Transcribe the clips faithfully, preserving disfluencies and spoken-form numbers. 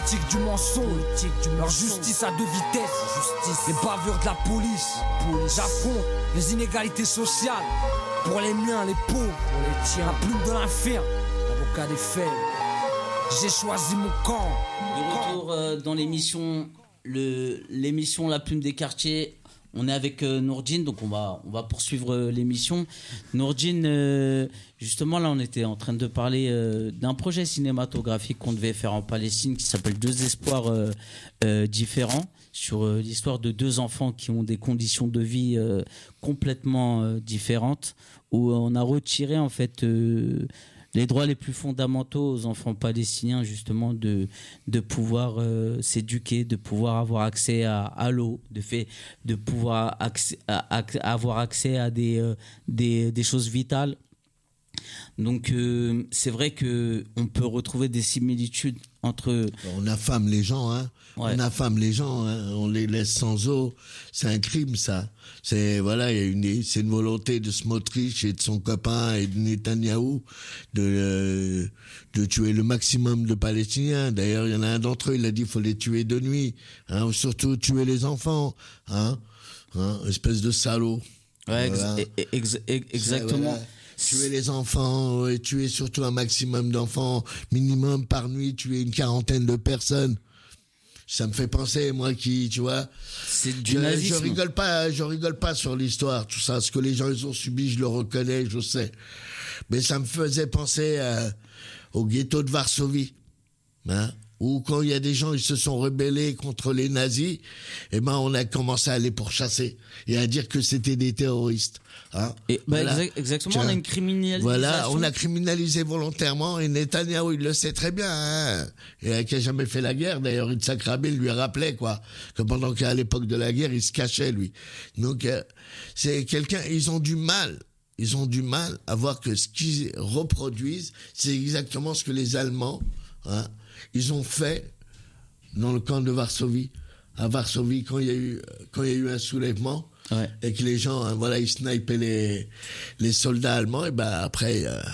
politique du mensonge, politique du leur mensonge. Justice à deux vitesses, justice. Les bavures de la police, police. J'affronte les inégalités sociales. Pour les miens, les pauvres, pour les tiens, la plume de l'infirme, l'avocat des faibles. J'ai choisi mon camp. De retour euh, dans l'émission, le, l'émission La Plume des Quartiers. On est avec euh, Nourdine, donc on va, on va poursuivre euh, l'émission. Nourdine, euh, justement, là, on était en train de parler euh, d'un projet cinématographique qu'on devait faire en Palestine qui s'appelle Deux espoirs euh, euh, différents, sur euh, l'histoire de deux enfants qui ont des conditions de vie euh, complètement euh, différentes, où on a retiré, en fait... Euh, les droits les plus fondamentaux aux enfants palestiniens, justement, de, de pouvoir euh, s'éduquer, de pouvoir avoir accès à, à l'eau, de, fait, de pouvoir accès, à, à, avoir accès à des, euh, des, des choses vitales. Donc, euh, c'est vrai qu'on peut retrouver des similitudes entre... On affame les gens, hein. Ouais. On affame les gens, hein. On les laisse sans eau. C'est un crime, ça. C'est, voilà, il y a une, c'est une volonté de Smotrich et de son copain et de Netanyahou de, euh, de tuer le maximum de Palestiniens. D'ailleurs, il y en a un d'entre eux, il a dit qu'il faut les tuer de nuit, hein. Surtout tuer les enfants, hein. Hein, espèce de salaud. Ouais, voilà. ex- ex- exactement. Voilà. Tuer les enfants, et tuer surtout un maximum d'enfants, minimum par nuit, tuer une quarantaine de personnes. Ça me fait penser, moi qui, tu vois, c'est du je, nazisme. je rigole pas, je rigole pas sur l'histoire, tout ça, ce que les gens ils ont subi, je le reconnais, je sais. Mais ça me faisait penser à, au ghetto de Varsovie, hein, où quand il y a des gens, ils se sont rebellés contre les nazis, eh ben on a commencé à les pourchasser et à dire que c'était des terroristes. Hein. Et, bah, voilà. exa- exactement, on a une criminalisation. Voilà, on a criminalisé volontairement et Netanyahou, il le sait très bien, hein, et qui a jamais fait la guerre. D'ailleurs, Yitzhak Rabin lui rappelait quoi, que pendant qu'à l'époque de la guerre, il se cachait lui. Donc euh, c'est quelqu'un, ils ont du mal. Ils ont du mal à voir que ce qu'ils reproduisent, c'est exactement ce que les Allemands, hein, ils ont fait dans le camp de Varsovie. À Varsovie, quand il y a eu, quand il y a eu un soulèvement, ouais. Et que les gens, hein, voilà, ils snipaient les, les soldats allemands, et ben après, euh,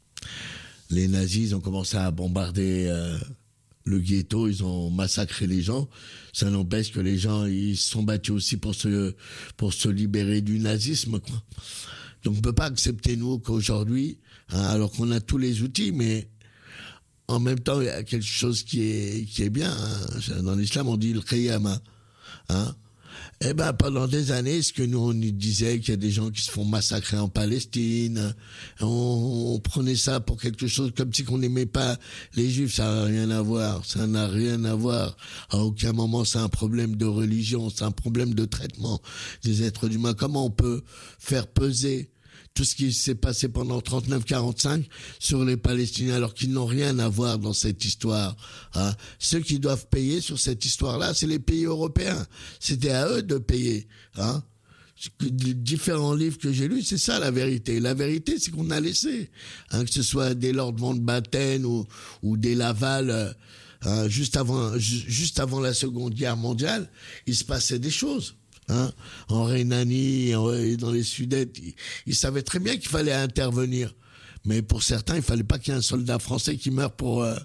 les nazis, ils ont commencé à bombarder euh, le ghetto, ils ont massacré les gens. Ça n'empêche que les gens, ils se sont battus aussi pour se, pour se libérer du nazisme, quoi. Donc on peut pas accepter, nous, qu'aujourd'hui, hein, alors qu'on a tous les outils, mais en même temps, il y a quelque chose qui est, qui est bien, hein. Dans l'islam, on dit le qiyama, hein. Eh ben, pendant des années, ce que nous, on nous disait qu'il y a des gens qui se font massacrer en Palestine, on, on prenait ça pour quelque chose comme si qu'on n'aimait pas les Juifs, ça n'a rien à voir, ça n'a rien à voir. À aucun moment, c'est un problème de religion, c'est un problème de traitement des êtres humains. Comment on peut faire peser tout ce qui s'est passé pendant trente-neuf quarante-cinq sur les Palestiniens, alors qu'ils n'ont rien à voir dans cette histoire, hein. Ceux qui doivent payer sur cette histoire-là, c'est les pays européens. C'était à eux de payer, hein. Différents livres que j'ai lus, c'est ça la vérité. La vérité, c'est qu'on a laissé, hein, que ce soit des Lord Mountbatten ou, ou des Laval, euh, hein, juste avant, juste avant la Seconde Guerre mondiale, il se passait des choses. Hein, en Rhénanie et dans les Sudètes, ils, ils savaient très bien qu'il fallait intervenir. Mais pour certains, il fallait pas qu'il y ait un soldat français qui meure pour... Euh...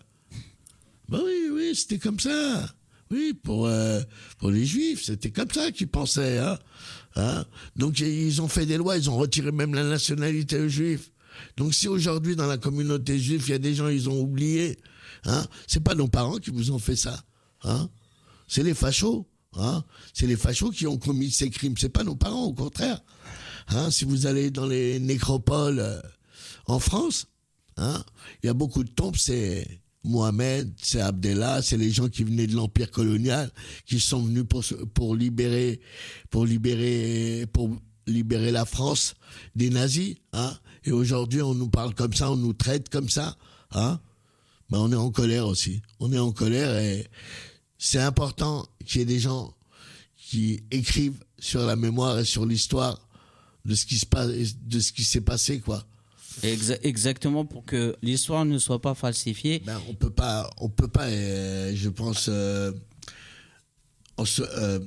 Ben oui, oui, c'était comme ça. Oui, pour, euh, pour les Juifs, c'était comme ça qu'ils pensaient. Hein, hein. Donc ils ont fait des lois, ils ont retiré même la nationalité aux Juifs. Donc si aujourd'hui, dans la communauté juive, il y a des gens, ils ont oublié, hein, c'est pas nos parents qui vous ont fait ça. Hein, c'est les fachos. Hein, c'est les fachos qui ont commis ces crimes, c'est pas nos parents, au contraire. Hein, si vous allez dans les nécropoles euh, en France, hein, il y a beaucoup de tombes, c'est Mohamed, c'est Abdallah, c'est les gens qui venaient de l'empire colonial, qui sont venus pour pour libérer, pour libérer, pour libérer la France des nazis. Hein, et aujourd'hui, on nous parle comme ça, on nous traite comme ça. Hein, ben on est en colère aussi. On est en colère et c'est important qu'il y ait des gens qui écrivent sur la mémoire et sur l'histoire de ce qui se passe, de ce qui s'est passé, quoi. Exa- exactement, pour que l'histoire ne soit pas falsifiée. Ben, on peut pas, on peut pas, euh, je pense, euh, on se, euh,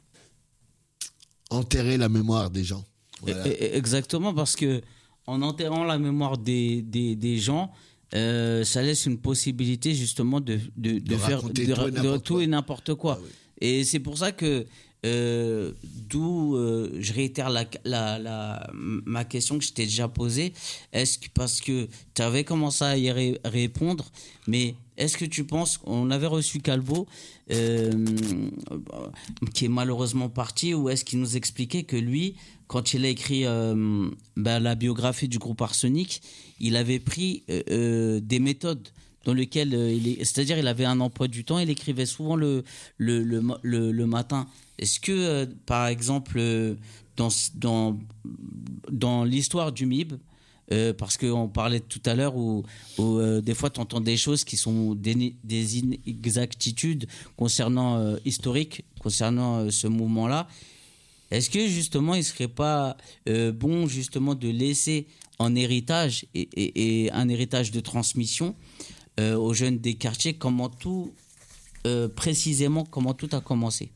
enterrer la mémoire des gens. Voilà. Exactement, parce que en enterrant la mémoire des, des, des gens, euh, ça laisse une possibilité justement de, de, de, De faire raconter de, tout et de n'importe tout quoi. et n'importe quoi. Ah oui. Et c'est pour ça que, euh, d'où euh, je réitère la, la, la, ma question que je t'ai déjà posée. Est-ce que, parce que tu avais commencé à y ré- répondre, mais est-ce que tu penses, on avait reçu Calvo, euh, qui est malheureusement parti, ou est-ce qu'il nous expliquait que lui, quand il a écrit euh, bah, la biographie du groupe Arsenic, il avait pris euh, euh, des méthodes dans lesquelles, euh, il est, c'est-à-dire il avait un emploi du temps, il écrivait souvent le, le, le, le, le matin. Est-ce que, euh, par exemple, euh, dans, dans, dans l'histoire du M I B, euh, parce qu'on parlait tout à l'heure où, où euh, des fois tu entends des choses qui sont des, des inexactitudes concernant euh, historiques, concernant euh, ce mouvement-là, est-ce que justement il ne serait pas euh, bon justement de laisser en héritage et, et, et un héritage de transmission euh, aux jeunes des quartiers comment tout, euh, précisément comment tout a commencé?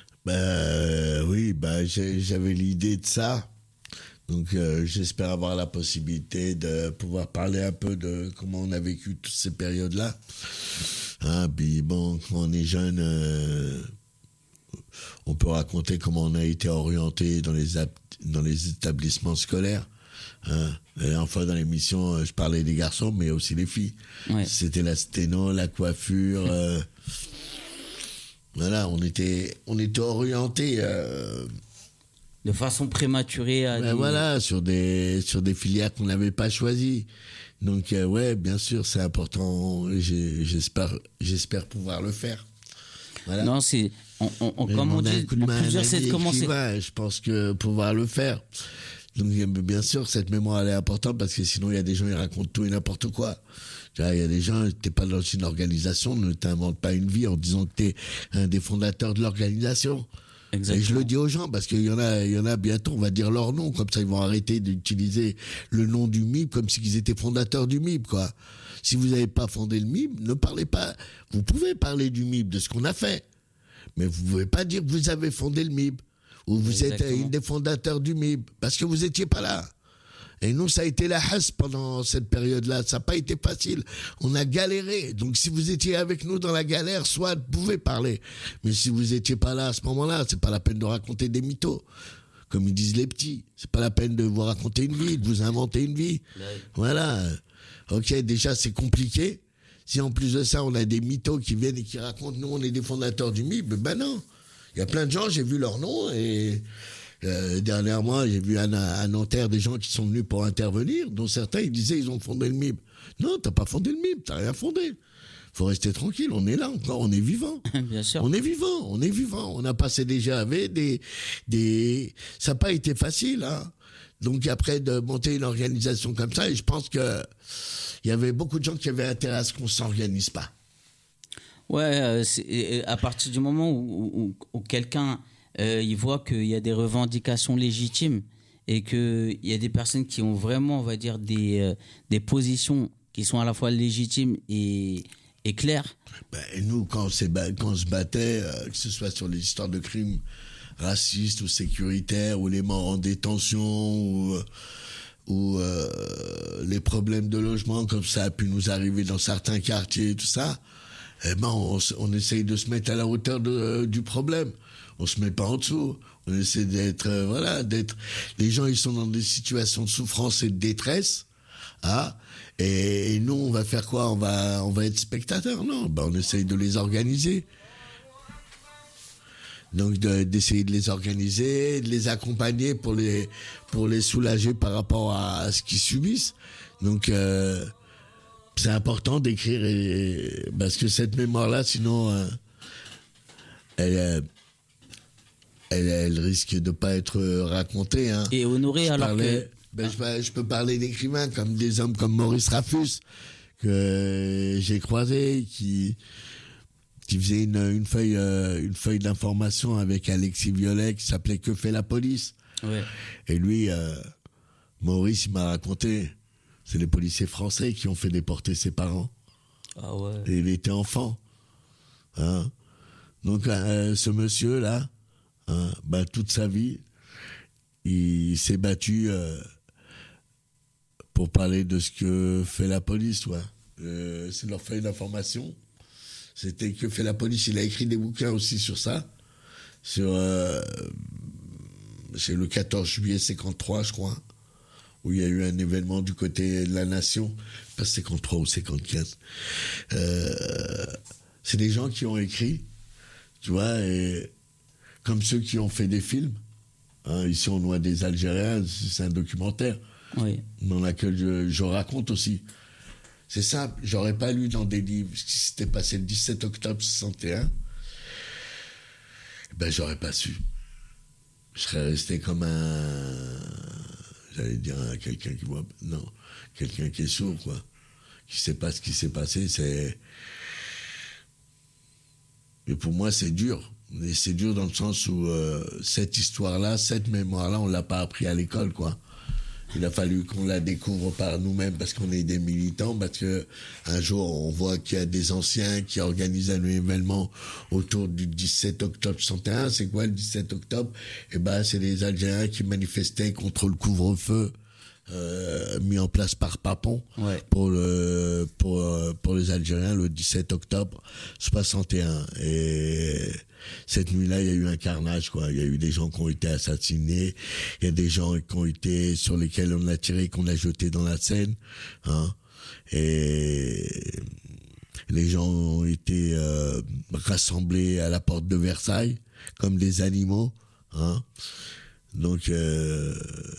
Ben oui, ben, j'ai- j'avais l'idée de ça. Donc euh, j'espère avoir la possibilité de pouvoir parler un peu de comment on a vécu toutes ces périodes-là. Hein, puis bon, quand on est jeune, euh, on peut raconter comment on a été orienté dans les, ap- dans les établissements scolaires. Hein. Et enfin, dans l'émission, euh, je parlais des garçons, mais aussi des filles. Ouais. C'était la sténo, la coiffure. euh, voilà, on était, on était orienté. Euh, De façon prématurée à ben des- voilà, sur des, sur des filières qu'on n'avait pas choisies. Donc, euh, ouais, bien sûr, c'est important. J'ai- J'espère, j'espère pouvoir le faire. Voilà. Non, c'est on, on, on- Mais comme on demander dit, un coup de on main à peut un dire, c'est ami de commencer. écrivain, je pense que pouvoir le faire. Donc, bien sûr, cette mémoire, elle est importante parce que sinon, il y a des gens qui racontent tout et n'importe quoi. Tu vois, il y a des gens, t'es pas dans une organisation, ne t'invente pas une vie en disant que t'es un des fondateurs de l'organisation. Et je le dis aux gens parce qu'il y en a, il y en a bientôt, on va dire leur nom, comme ça ils vont arrêter d'utiliser le nom du M I B comme s'ils étaient fondateurs du M I B, quoi. Si vous n'avez pas fondé le M I B, ne parlez pas. Vous pouvez parler du M I B, de ce qu'on a fait, mais vous pouvez pas dire que vous avez fondé le M I B ou vous êtes Exactement. une des fondateurs du M I B parce que vous étiez pas là. Et nous, ça a été la hasse pendant cette période-là. Ça n'a pas été facile. On a galéré. Donc, si vous étiez avec nous dans la galère, soit vous pouvez parler. Mais si vous étiez pas là à ce moment-là, c'est pas la peine de raconter des mythos. Comme ils disent les petits. C'est pas la peine de vous raconter une vie, de vous inventer une vie. Ouais. Voilà. Ok, déjà, c'est compliqué. Si en plus de ça, on a des mythos qui viennent et qui racontent, nous, on est des fondateurs du M I B, ben non. Il y a plein de gens, j'ai vu leur nom et... Euh, dernièrement, j'ai vu à, à Nanterre des gens qui sont venus pour intervenir, dont certains ils disaient ils ont fondé le M I B. Non, t'as pas fondé le M I B, t'as rien fondé. Faut rester tranquille, on est là encore, on est vivant. Bien sûr. On est vivant, on est vivant. On a passé déjà avec des, des, ça n'a pas été facile, hein. Donc après de monter une organisation comme ça, et je pense que il y avait beaucoup de gens qui avaient intérêt à ce qu'on s'organise pas. Ouais, euh, c'est- et à partir du moment où, où, où quelqu'un euh, il voit qu'il y a des revendications légitimes et qu'il y a des personnes qui ont vraiment, on va dire, des, euh, des positions qui sont à la fois légitimes et, et claires. Ben, et nous, quand on, s'est ba- quand on se battait, euh, que ce soit sur les histoires de crimes racistes ou sécuritaires, ou les morts en détention, ou, euh, ou euh, les problèmes de logement, comme ça a pu nous arriver dans certains quartiers, tout ça, eh ben, on, s- on essaye de se mettre à la hauteur de, euh, du problème. On se met pas en dessous. On essaie d'être, euh, voilà, d'être. Les gens, ils sont dans des situations de souffrance et de détresse, ah. Et, et nous, on va faire quoi? On va, on va être spectateurs? Non, ben, on essaye de les organiser. Donc, de- d'essayer de les organiser, de les accompagner pour les, pour les soulager par rapport à, à ce qu'ils subissent. Donc, euh, c'est important d'écrire et, parce que cette mémoire-là, sinon, euh, elle, euh, elle, elle risque de pas être racontée. Hein. Et honoré Je alors parlais- que... ben, je, peux- je peux parler d'écrivains comme des hommes comme Maurice Rafus que j'ai croisé, qui qui faisait une, une feuille euh, une feuille d'information avec Alexis Violet qui s'appelait Que fait la police. Ouais. Et lui, euh, Maurice, il m'a raconté, c'est les policiers français qui ont fait déporter ses parents. Ah ouais. Et il était enfant. Hein. Donc euh, ce monsieur-là, hein, bah, toute sa vie, il s'est battu euh, pour parler de ce que fait la police, ouais. Euh, c'est leur feuille d'information. C'était Que fait la police. Il a écrit des bouquins aussi sur ça. Sur, euh, c'est le quatorze juillet cinquante-trois, je crois, où il y a eu un événement du côté de la nation. Pas cinquante-trois ou cinquante-quinze. Euh, c'est des gens qui ont écrit, tu vois, et comme ceux qui ont fait des films. Hein, ici, on voit des Algériens, c'est un documentaire Oui. dans lequel je, je raconte aussi. C'est simple, j'aurais pas lu dans des livres ce qui s'était passé le dix-sept octobre soixante et un, ben j'aurais pas su. Je serais resté comme un, j'allais dire un, quelqu'un qui voit, non, quelqu'un qui est sourd, quoi, qui sait pas ce qui s'est passé. C'est, et pour moi, c'est dur. Et c'est dur dans le sens où euh, cette histoire-là, cette mémoire-là, on l'a pas appris à l'école, quoi. Il a fallu qu'on la découvre par nous-mêmes parce qu'on est des militants, parce que un jour on voit qu'il y a des anciens qui organisent un événement autour du dix-sept octobre soixante et un. C'est quoi le dix-sept octobre? Eh ben, c'est les Algériens qui manifestaient contre le couvre-feu euh, mis en place par Papon Ouais. pour le pour pour les Algériens le dix-sept octobre soixante et un. Et cette nuit-là, il y a eu un carnage, quoi. Il y a eu des gens qui ont été assassinés, il y a des gens qui ont été, sur lesquels on a tiré, qu'on a jeté dans la Seine, hein. Et les gens ont été euh, rassemblés à la porte de Versailles, comme des animaux, hein. Donc, euh,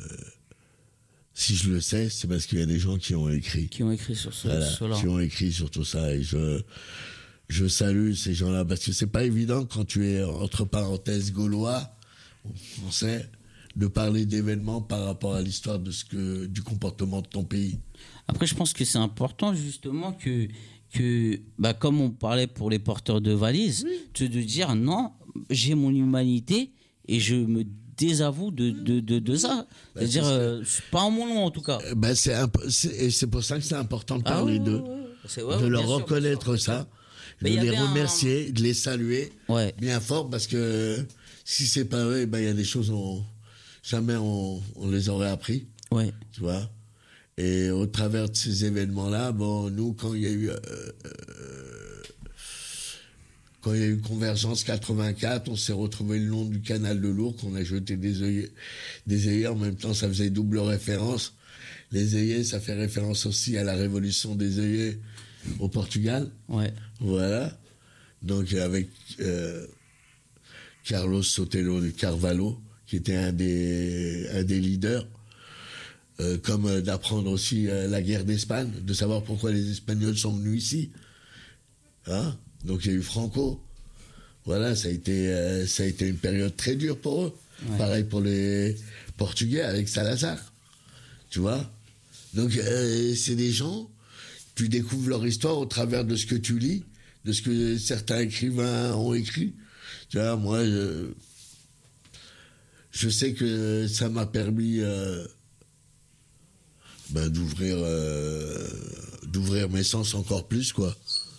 si je le sais, c'est parce qu'il y a des gens qui ont écrit. Qui ont écrit sur ce, Voilà, cela. qui ont écrit sur tout ça. Et je... Je salue ces gens-là parce que c'est pas évident quand tu es entre parenthèses gaulois, français, de parler d'événements par rapport à l'histoire de ce que du comportement de ton pays. Après, je pense que c'est important justement que que bah, comme on parlait pour les porteurs de valises, oui. de dire non, j'ai mon humanité et je me désavoue de de de, de ça. Bah, C'est-à-dire c'est euh, pas en mon nom en tout cas. Ben c'est, imp- c'est et c'est pour ça que c'est important de parler ah, d'eux, ouais, ouais. Ouais, de leur sûr, reconnaître ça. De les remercier, un... de les saluer ouais. bien fort, parce que si c'est pas eux, ben il y a des choses on jamais on, on les aurait appris. Ouais. Tu vois. Et au travers de ces événements-là, bon, nous quand il y a eu euh, euh, quand il y a eu Convergence quatre-vingt-quatre, on s'est retrouvé le long du canal de l'Ourcq, on a jeté des œillets, des œillets. En même temps, ça faisait double référence. Les œillets, ça fait référence aussi à la révolution des œillets au Portugal. Ouais. Voilà. Donc avec euh, Carlos Sotelo de Carvalho, qui était un des un des leaders, euh, comme euh, d'apprendre aussi euh, la guerre d'Espagne, de savoir pourquoi les Espagnols sont venus ici. Hein? Donc il y a eu Franco. Voilà, ça a été euh, ça a été une période très dure pour eux. Ouais. Pareil pour les Portugais avec Salazar. Tu vois? Donc euh, c'est des gens, tu découvres leur histoire au travers de ce que tu lis, de ce que certains écrivains ont écrit. Tu vois, moi, je, je sais que ça m'a permis euh, ben, d'ouvrir, euh, d'ouvrir mes sens encore plus, quoi.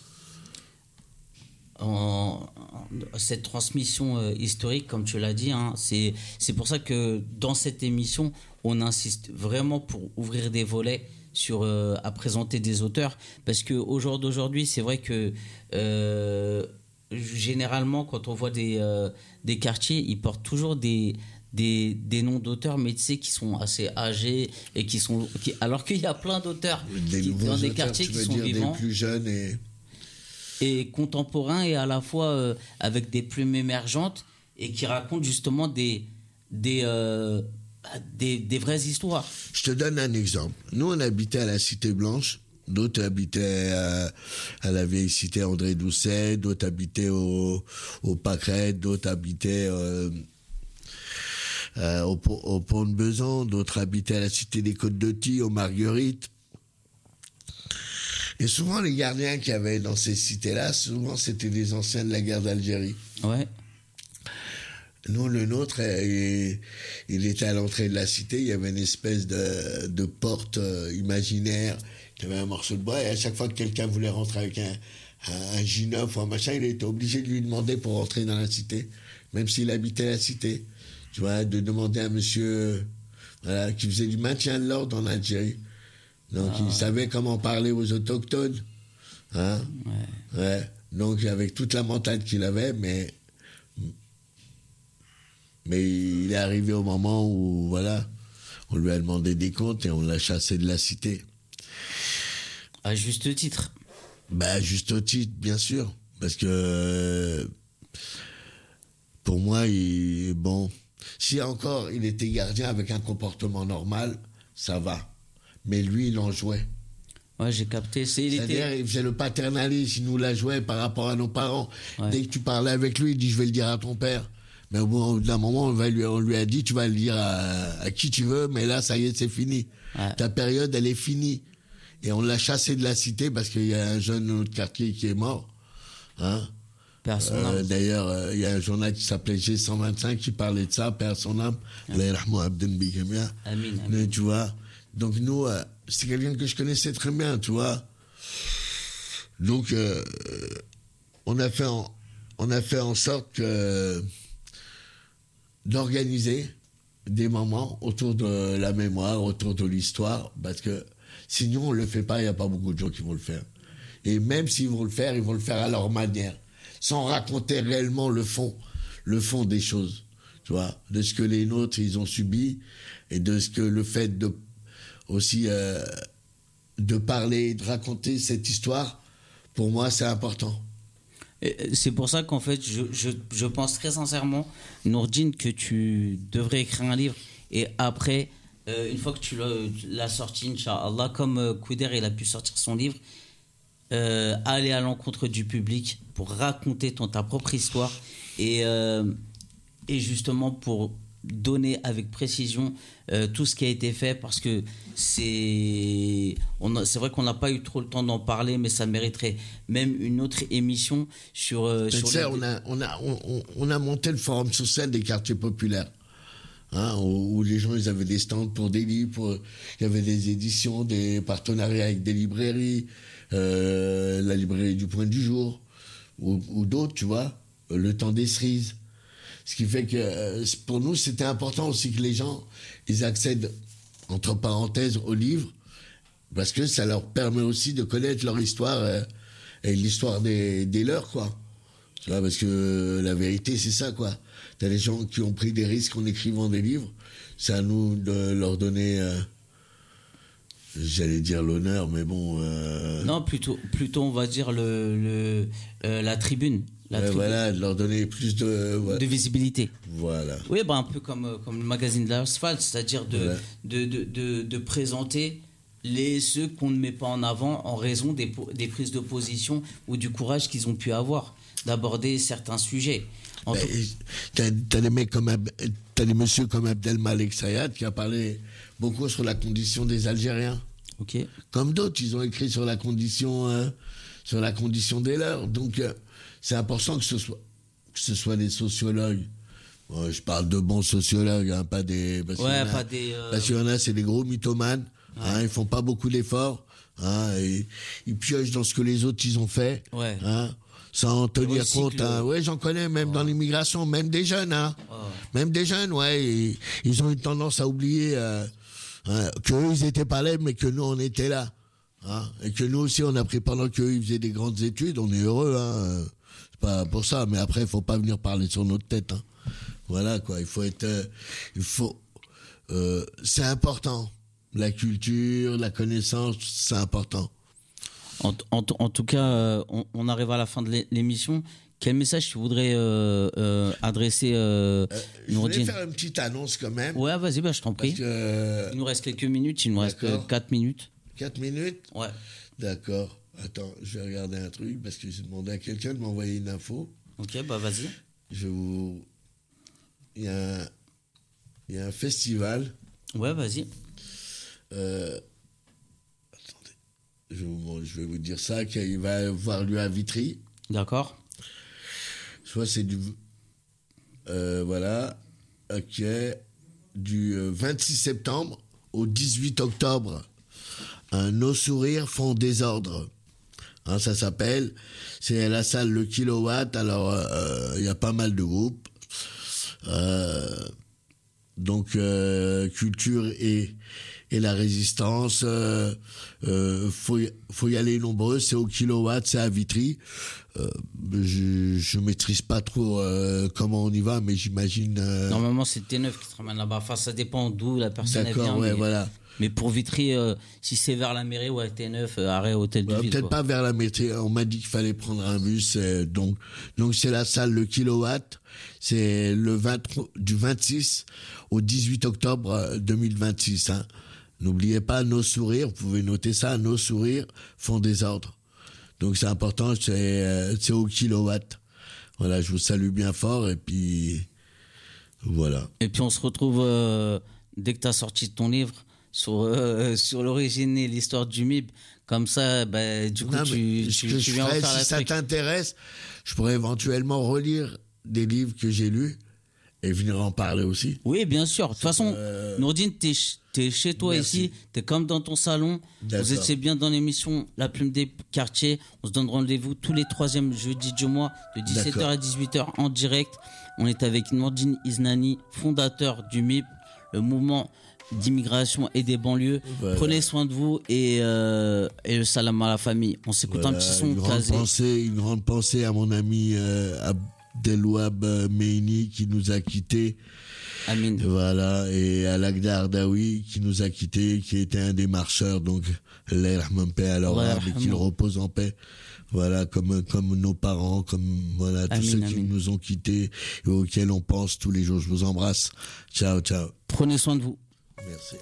En, en, cette transmission euh, historique, comme tu l'as dit, hein, c'est, c'est pour ça que dans cette émission, on insiste vraiment pour ouvrir des volets sur euh, à présenter des auteurs, parce que au jour d'aujourd'hui, c'est vrai que euh, généralement, quand on voit des euh, des quartiers, ils portent toujours des des, des noms d'auteurs, mais tu sais, qui sont assez âgés et qui sont qui, alors qu'il y a plein d'auteurs des qui, dans des auteurs, quartiers qui sont dire vivants, des plus jeunes et et contemporains, et à la fois euh, avec des plumes émergentes et qui racontent justement des des euh, Des, des vraies histoires. Je te donne un exemple. Nous, on habitait à la Cité Blanche, d'autres habitaient à, à la vieille cité André Doucet, d'autres habitaient au, au Pâquerette, d'autres habitaient euh, euh, au, au Pont de Besançon, d'autres habitaient à la Cité des Côtes-de-Tie, aux Marguerites. Et souvent, les gardiens qu'il y avait dans ces cités-là, souvent, c'était des anciens de la guerre d'Algérie. Ouais. Nous, le nôtre, il, il était à l'entrée de la cité, il y avait une espèce de, de porte euh, imaginaire, qui avait un morceau de bois, et à chaque fois que quelqu'un voulait rentrer avec un, un, un J neuf ou un machin, il était obligé de lui demander pour rentrer dans la cité, même s'il habitait la cité. Tu vois, de demander à un monsieur, voilà, qui faisait du maintien de l'ordre en Algérie. Donc, ah. il savait comment parler aux autochtones. Hein Ouais. Ouais. Donc, avec toute la mentale qu'il avait, mais. Mais il est arrivé au moment où, voilà, on lui a demandé des comptes et on l'a chassé de la cité. À juste titre. Bah, juste au titre, bien sûr. Parce que. Pour moi, il. Bon. Si encore il était gardien avec un comportement normal, ça va. Mais lui, il en jouait. Ouais, j'ai capté. C'est, il C'est-à-dire, était... il faisait le paternalisme, il nous la jouait par rapport à nos parents. Ouais. Dès que tu parlais avec lui, il dit, je vais le dire à ton père. Mais au bout d'un moment, on, va lui, on lui a dit, tu vas le dire à, à qui tu veux, mais là, ça y est, c'est fini. Ouais. Ta période, elle est finie. Et on l'a chassé de la cité parce qu'il y a un jeune de notre quartier qui est mort. Hein. Père son Euh, âme. D'ailleurs, euh, il y a un journal qui s'appelait G cent vingt-cinq qui parlait de ça, Père son âme. Allah yarhamou Abden Bigamia. Amin, Mais amin. tu vois, donc nous, euh, c'est quelqu'un que je connaissais très bien, tu vois. Donc, euh, on a fait en, on a fait en sorte que, d'organiser des moments autour de la mémoire, autour de l'histoire, parce que sinon on le fait pas, il n'y a pas beaucoup de gens qui vont le faire. Et même s'ils vont le faire, ils vont le faire à leur manière, sans raconter réellement le fond, le fond des choses, tu vois, de ce que les nôtres ils ont subi et de ce que le fait de aussi euh, de parler, de raconter cette histoire, pour moi c'est important. Et c'est pour ça qu'en fait, je, je, je pense très sincèrement, Nourdine, que tu devrais écrire un livre. Et après, euh, une fois que tu l'as, l'as sorti, Inch'Allah, comme euh, Kouder, il a pu sortir son livre, euh, aller à l'encontre du public pour raconter ton, ta propre histoire et, euh, et justement pour donner avec précision euh, tout ce qui a été fait, parce que c'est on a, c'est vrai qu'on n'a pas eu trop le temps d'en parler, mais ça mériterait même une autre émission sur, euh, sur Tu sais, les... on a, on, a, on, on a monté le forum social des quartiers populaires, hein, où, où les gens ils avaient des stands pour des livres, pour, il y avait des éditions, des partenariats avec des librairies, euh, la librairie du Point du Jour, ou, ou d'autres, tu vois, le temps des cerises. Ce qui fait que euh, pour nous, c'était important aussi que les gens ils accèdent, entre parenthèses, aux livres, parce que ça leur permet aussi de connaître leur histoire euh, et l'histoire des, des leurs, quoi. Tu vois, parce que euh, la vérité, c'est ça, quoi. T'as des gens qui ont pris des risques en écrivant des livres, c'est à nous de leur donner, euh, j'allais dire l'honneur, mais bon... Euh, Non, plutôt, plutôt on va dire le, le, euh, la tribune. La ouais, tribune voilà, de leur donner plus de... Ouais. de visibilité. Voilà. Oui, bah, un peu comme, euh, comme le magazine de l'asphalte, c'est-à-dire de, Voilà. de, de, de, de présenter les, ceux qu'on ne met pas en avant en raison des, po- des prises de position ou du courage qu'ils ont pu avoir d'aborder certains sujets. En Ben, tout- t'as, t'as des mecs comme Ab- t'as des messieurs comme Abdelmalek Sayad qui a parlé beaucoup sur la condition des Algériens. Ok. Comme d'autres, ils ont écrit sur la condition, euh, sur la condition des leurs. Donc, euh, c'est important que ce soit, que ce soit des sociologues. Bon, je parle de bons sociologues, hein, pas des. Parce qu'il y Ouais, en a- pas des. euh, Parce qu'il y en a, c'est des gros mythomanes. Hein, ils font pas beaucoup d'efforts. Hein, et, ils piochent dans ce que les autres ils ont fait. Ouais. Hein, sans tenir recyclent. compte. Hein. Ouais, j'en connais même dans l'immigration, même des jeunes. Hein. Oh. Même des jeunes, ouais. Ils, ils ont une tendance à oublier euh, hein, qu'eux, ils étaient pas là, mais que nous, on était là. Hein, et que nous aussi, on a pris pendant qu'eux, ils faisaient des grandes études. On est heureux. Hein. C'est pas pour ça. Mais après, il faut pas venir parler sur notre tête. Hein. Voilà, quoi. Il faut être... Euh, il faut... Euh, c'est important. La culture, la connaissance, c'est important. En, en, en tout cas, euh, on, on arrive à la fin de l'é- l'émission. Quel message tu voudrais euh, euh, adresser euh, Euh, je voulais Nourdine? faire une petite annonce quand même. Ouais, vas-y, bah, je t'en Parce prie. que... Il nous reste quelques minutes, il nous reste D'accord. quatre minutes. quatre minutes. Ouais. D'accord. Attends, je vais regarder un truc parce que j'ai demandé à quelqu'un de m'envoyer une info. Ok, bah vas-y. Je vous... Il y a un, il y a un festival. Ouais, vas-y. Euh... Attendez. Je, vous- je vais vous dire ça, qu'il va avoir lieu à Vitry. D'accord. Soit c'est du... Euh, voilà. Ok. Du euh, vingt-six septembre au dix-huit octobre. Un Nos sourires font désordre. Hein, ça s'appelle. C'est à la salle Le Kilowatt. Alors, euh, il y a pas mal de groupes. Euh, donc, euh, culture et, et la résistance, euh, euh, faut y, faut y aller nombreux. C'est au kilowatt, c'est à Vitry. Euh, je je maîtrise pas trop euh, comment on y va, mais j'imagine. Euh... Normalement, c'est T neuf qui te ramène là-bas. Enfin, ça dépend d'où la personne elle D'accord, vient. ouais, mais, voilà. mais pour Vitry, euh, si c'est vers la mairie, ouais, T neuf, euh, arrêt hôtel de Ouais, ville. peut-être quoi. pas vers la météo. On m'a dit qu'il fallait prendre un bus. euh, donc, donc c'est la salle Le Kilowatt. C'est le vingt, du vingt-six au dix-huit octobre deux mille vingt-six. Hein. N'oubliez pas nos sourires. Vous pouvez noter ça. Nos sourires font des ordres. Donc c'est important. C'est, euh, c'est au Kilowatt. Voilà, je vous salue bien fort et puis voilà. Et puis on se retrouve euh, dès que tu as sorti ton livre sur, euh, sur l'origine et l'histoire du M I B. Comme ça, bah, du coup, Non, tu, ce tu, que tu je viens ferais, faire si la ça truc. t'intéresse, je pourrais éventuellement relire des livres que j'ai lus et venir en parler aussi. Oui, bien sûr. De toute façon, euh, Nourdine, t'es, ch- t'es chez toi Merci. ici, t'es comme dans ton salon. D'accord. Vous étiez bien dans l'émission La Plume des Quartiers. On se donne rendez-vous tous les troisièmes jeudis du mois de dix-sept heures D'accord. à dix-huit heures en direct. On est avec Nourdine Iznani, fondateur du M I B, le mouvement d'immigration et des banlieues. Voilà. Prenez soin de vous et, euh, et le salam à la famille. On s'écoute Voilà, un petit son une grande casé. pensée, une grande pensée à mon ami euh, Abdelouab euh, Meini qui nous a quittés. Amin. Voilà, et à Lagda Ardaoui qui nous a quittés, qui était un des marcheurs, donc Allah yarham paix à leur Allah âme et qu'il yarhamou. repose en paix. Voilà, comme comme nos parents, comme voilà tous Amin, ceux qui amin. nous ont quittés et auxquels on pense tous les jours. Je vous embrasse. Ciao, ciao. Prenez soin de vous. Merci.